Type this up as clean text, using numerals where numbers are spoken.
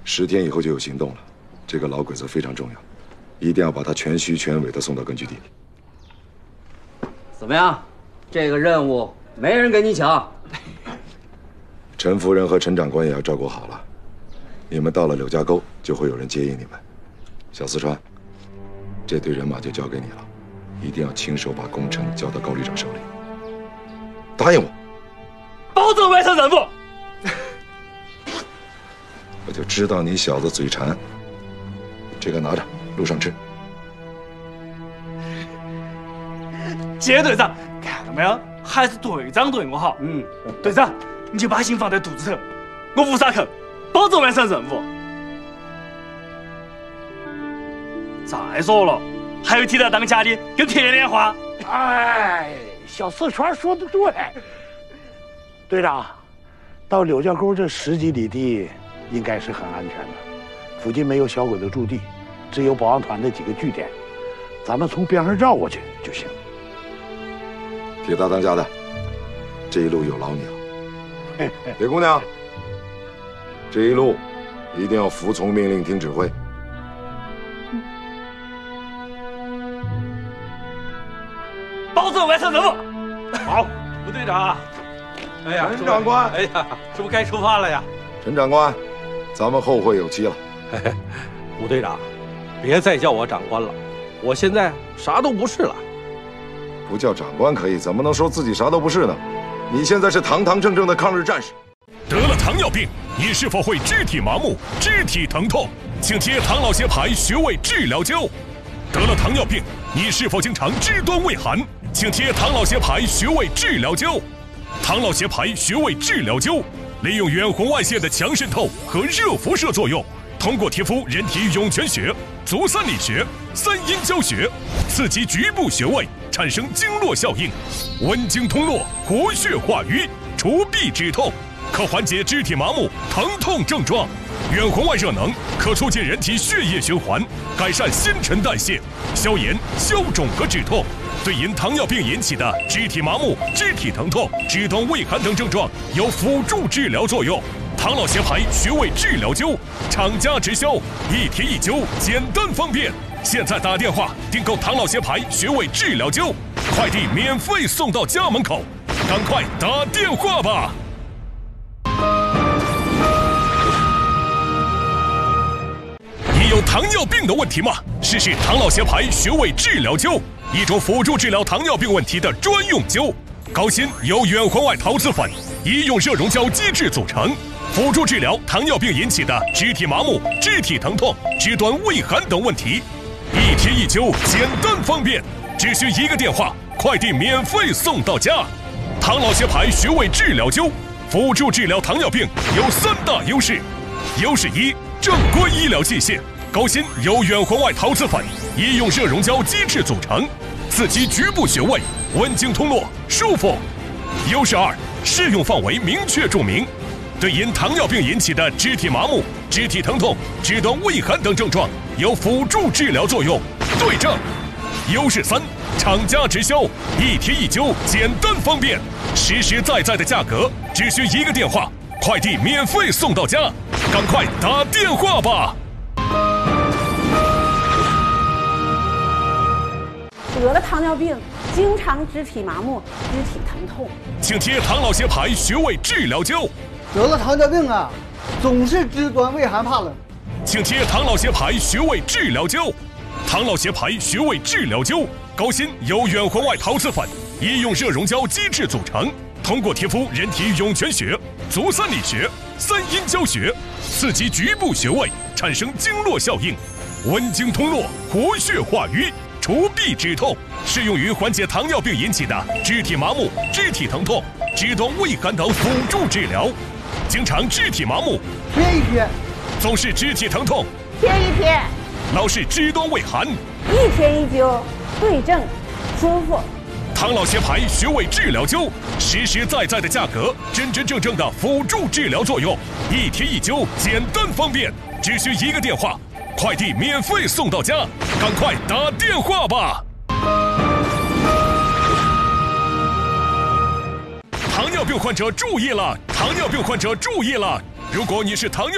10天以后就有行动了。这个老鬼子非常重要，一定要把他全须全尾的送到根据地。 怎么样？这个任务没人跟你抢。 陈夫人和陈长官也要照顾好了。你们到了柳家沟，就会有人接应你们。小四川，这队人马就交给你了，一定要亲手把工程交到高旅长手里。答应我， 保证完成任务。 我就知道你小子嘴馋。这个拿着，路上吃。 杰队长，看到没有？还是队长对我好。队长，你就把心放在肚子头，我无啥坑，保证完成任务。再说了，还有替他当家的跟铁莲花。 哎，小四川说的对。队长，到柳家沟这10几里地，应该是很安全的。附近没有小鬼的驻地，只有保安团的几个据点，咱们从边上绕过去就行。 铁大当家的，这一路有劳你了。铁姑娘，这一路一定要服从命令，听指挥。 保证完成任务。 好，吴队长。哎呀， 陈长官， 哎呀，这不该出发了呀？ 陈长官，咱们后会有期了。 吴队长，别再叫我长官了，我现在啥都不是了。 不叫长官可以，怎么能说自己啥都不是呢？你现在是堂堂正正的抗日战士。 得了糖尿病，你是否会肢体麻木、肢体疼痛？请贴唐老协牌穴位治疗灸。得了糖尿病，你是否经常肢端畏寒？请贴唐老协牌穴位治疗灸。唐老协牌穴位治疗灸，利用远红外线的强渗透和热辐射作用，通过贴敷人体涌泉穴、足三里穴、三阴交穴，刺激局部穴位，产生经络效应，温经通络，活血化瘀，除痹止痛，可缓解肢体麻木、疼痛症状。远红外热能可促进人体血液循环，改善新陈代谢，消炎、消肿和止痛。对因糖尿病引起的肢体麻木、肢体疼痛、肢端畏寒等症状有辅助治疗作用。唐老协牌穴位治疗灸，厂家直销，一贴一灸，简单方便。现在打电话订购唐老协牌穴位治疗灸，快递免费送到家门口，赶快打电话吧！你有糖尿病的问题吗？试试唐老协牌穴位治疗灸，一种辅助治疗糖尿病问题的专用灸。高锌由远红外陶瓷粉、医用热溶胶基质组成，辅助治疗糖尿病引起的肢体麻木、肢体疼痛、肢端畏寒等问题。一贴一灸，简单方便，只需1个电话，快递免费送到家。唐老协牌穴位治疗灸，辅助治疗糖尿病有3大优势。优势1，正规医疗器械，高锌由远红外陶瓷粉、医用热溶胶基质组成，刺激局部穴位，温经通络，舒服。优势2，适用范围明确注明，对因糖尿病引起的肢体麻木、肢体疼痛、肢端畏寒等症状有辅助治疗作用，对症。优势3，厂家直销，一贴一灸，简单方便，实实在在的价格，只需1个电话，快递免费送到家，赶快打电话吧！ 得了糖尿病，经常肢体麻木、肢体疼痛， 请贴唐老协牌穴位治疗灸。 得了糖尿病啊，总是肢端畏寒怕冷， 请贴唐老协牌穴位治疗灸。唐老协牌穴位治疗灸，高锌由远红外陶瓷粉、医用热溶胶基质组成，通过贴敷人体涌泉穴、足三里穴、三阴交穴，刺激局部穴位，产生经络效应，温经通络，活血化瘀，除痹止痛，适用于缓解糖尿病引起的肢体麻木、肢体疼痛、肢端畏寒等辅助治疗。经常肢体麻木， 贴一贴； 总是肢体疼痛， 贴一贴； 老是肢端畏寒， 一贴一灸，对症，舒服。 唐老协牌穴位治疗灸，实实在在的价格，真真正正的辅助治疗作用，一贴一灸，简单方便，只需1个电话，快递免费送到家，赶快打电话吧！糖尿病患者注意了！糖尿病患者注意了！如果你是糖尿